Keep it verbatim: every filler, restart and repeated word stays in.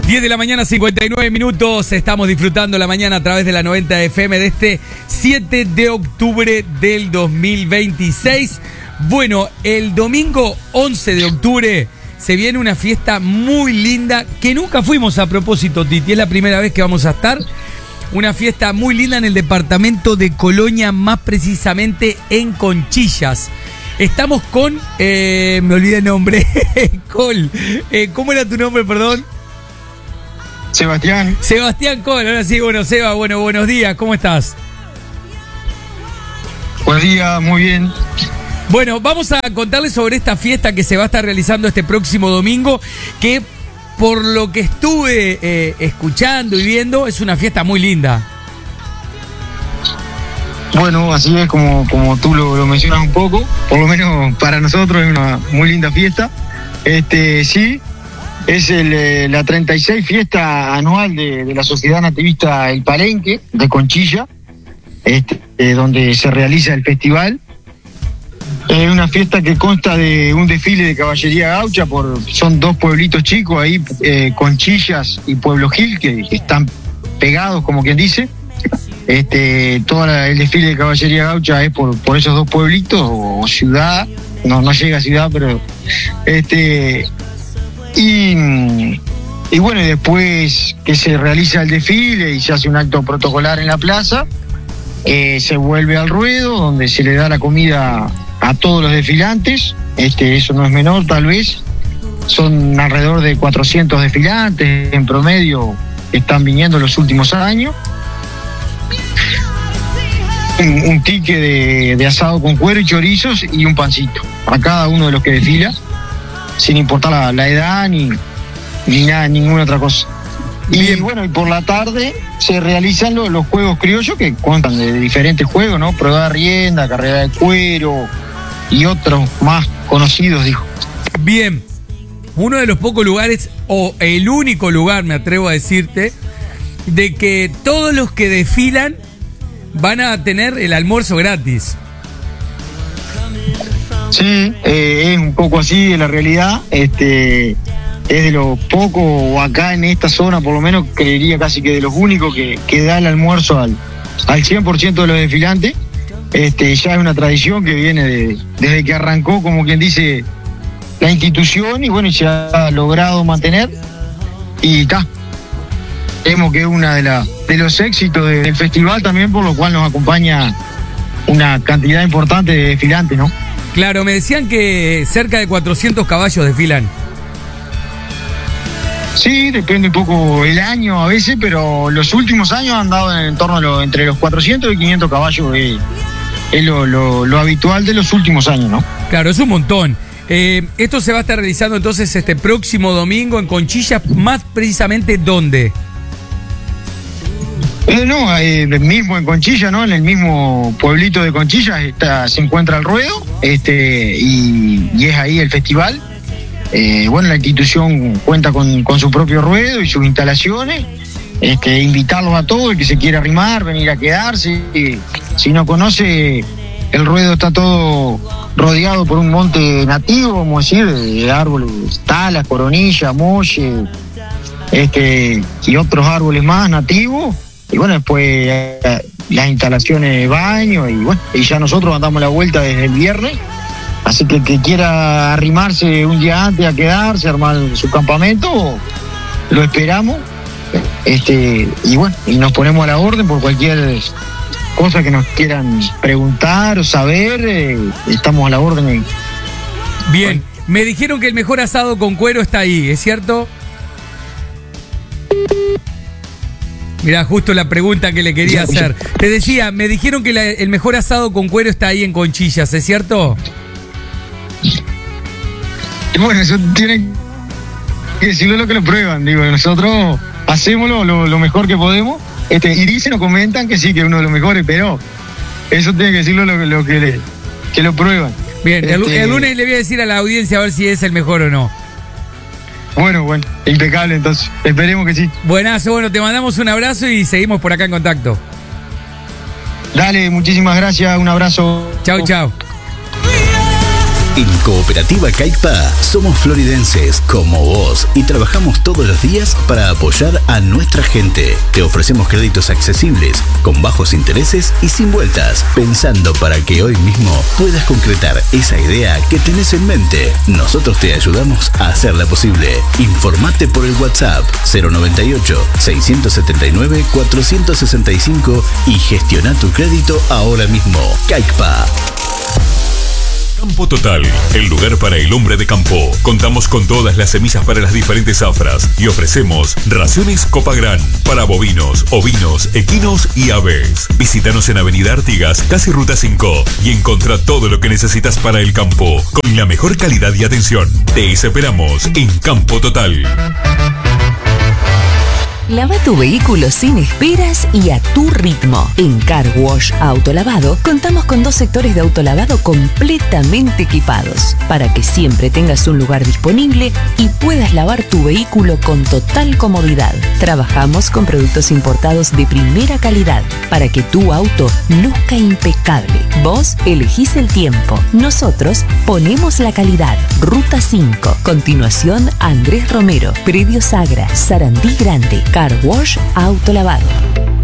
diez de la mañana, cincuenta y nueve minutos. Estamos disfrutando la mañana a través de la noventa F M de este siete de octubre del dos mil veintiséis. Bueno, el domingo once de octubre se viene una fiesta muy linda que nunca fuimos a propósito, Titi. Es la primera vez que vamos a estar. Una fiesta muy linda en el departamento de Colonia, más precisamente en Conchillas. Estamos con, eh, me olvidé el nombre, Col. Eh, ¿Cómo era tu nombre, perdón? Sebastián. Sebastián Col, ahora sí, bueno, Seba, bueno, buenos días, ¿cómo estás? Buenos días, muy bien. Bueno, vamos a contarles sobre esta fiesta que se va a estar realizando este próximo domingo, que por lo que estuve eh, escuchando y viendo, es una fiesta muy linda. Bueno, así es como, como tú lo, lo mencionas un poco, por lo menos para nosotros es una muy linda fiesta. Este, sí, es el, eh, la treinta y seis fiesta anual de, de la Sociedad Nativista El Palenque, de Conchilla, este, eh, donde se realiza el festival. Es una fiesta que consta de un desfile de caballería gaucha, por, son dos pueblitos chicos ahí, eh, Conchillas y Pueblo Gil, que están pegados, como quien dice. Este, todo la, el desfile de caballería gaucha es por, por esos dos pueblitos, o, o ciudad, no, no llega a ciudad, pero este y, y bueno, y después que se realiza el desfile y se hace un acto protocolar en la plaza, eh, se vuelve al ruedo, donde se le da la comida a todos los desfilantes. Este, eso no es menor, tal vez, son alrededor de cuatrocientos desfilantes en promedio que están viniendo los últimos años. Un, un tique de, de asado con cuero y chorizos y un pancito a cada uno de los que desfila, sin importar la, la edad ni, ni nada, ninguna otra cosa. Y Bien. bueno, y por la tarde se realizan los, los juegos criollos, que constan de diferentes juegos, ¿no? Prueba de rienda, carrera de cuero y otros más conocidos, dijo. Bien, uno de los pocos lugares, o el único lugar, me atrevo a decirte, de que todos los que desfilan van a tener el almuerzo gratis. Sí, eh, es un poco así de la realidad. Este, es de los pocos, o acá en esta zona por lo menos, creería casi que de los únicos que, que da el almuerzo al, al cien por ciento de los desfilantes. Este, ya es una tradición que viene de, desde que arrancó, como quien dice, la institución, y bueno, se ha logrado mantener. Y está. Vemos que es uno de, la, de los éxitos del festival también, por lo cual nos acompaña una cantidad importante de desfilantes, ¿no? Claro, me decían que cerca de cuatrocientos caballos desfilan. Sí, depende un poco el año a veces, pero los últimos años han dado en torno a lo, entre los cuatrocientos y quinientos caballos, eh, es lo, lo, lo habitual de los últimos años, ¿no? Claro, es un montón. Eh, esto se va a estar realizando entonces este próximo domingo en Conchillas, más precisamente, ¿dónde? Eh, no, eh, mismo en Conchilla, ¿no? En el mismo pueblito de Conchillas está, se encuentra el ruedo, este, y, y es ahí el festival. Eh, bueno, la institución cuenta con, con su propio ruedo y sus instalaciones. Este, invitarlos a todos, el que se quiera arrimar, venir a quedarse. Eh, si no conoce, el ruedo está todo rodeado por un monte nativo, vamos a decir, de árboles, talas, coronilla, molle, este, y otros árboles más nativos. Y bueno, después eh, las instalaciones de baño, y bueno, y ya nosotros andamos la vuelta desde el viernes, así que el que quiera arrimarse un día antes a quedarse, armar su campamento, lo esperamos, este, y bueno, y nos ponemos a la orden por cualquier cosa que nos quieran preguntar o saber, eh, estamos a la orden. Bien, bueno. Me dijeron que el mejor asado con cuero está ahí, ¿es cierto? Mirá, justo la pregunta que le quería hacer. Te decía, me dijeron que la, el mejor asado con cuero está ahí en Conchillas, ¿es cierto? Bueno, eso tienen que decirlo lo que lo prueban. Digo, nosotros hacemos lo, lo, lo mejor que podemos. Este, y dicen o comentan que sí, que es uno de los mejores, pero eso tiene que decirlo lo, lo que, le, que lo prueban. Bien, el, este, el lunes le voy a decir a la audiencia a ver si es el mejor o no. Bueno, bueno, impecable entonces, esperemos que sí. Buenazo, bueno, te mandamos un abrazo y seguimos por acá en contacto. Dale, muchísimas gracias, un abrazo. Chau, chau. En Cooperativa Caicpa somos floridenses como vos y trabajamos todos los días para apoyar a nuestra gente. Te ofrecemos créditos accesibles, con bajos intereses y sin vueltas, pensando para que hoy mismo puedas concretar esa idea que tenés en mente. Nosotros te ayudamos a hacerla posible. Informate por el WhatsApp cero noventa y ocho, seiscientos setenta y nueve, cuatrocientos sesenta y cinco y gestiona tu crédito ahora mismo. Caicpa. Campo Total, el lugar para el hombre de campo. Contamos con todas las semillas para las diferentes zafras y ofrecemos raciones Copagran para bovinos, ovinos, equinos y aves. Visítanos en Avenida Artigas, casi Ruta cinco, y encontrá todo lo que necesitas para el campo con la mejor calidad y atención. Te esperamos en Campo Total. Lava tu vehículo sin esperas y a tu ritmo. En Car Wash Autolavado contamos con dos sectores de autolavado completamente equipados para que siempre tengas un lugar disponible y puedas lavar tu vehículo con total comodidad. Trabajamos con productos importados de primera calidad para que tu auto luzca impecable. Vos elegís el tiempo, nosotros ponemos la calidad. Ruta cinco, continuación Andrés Romero, Predio Sagra, Sarandí Grande. Car Wash Autolavado.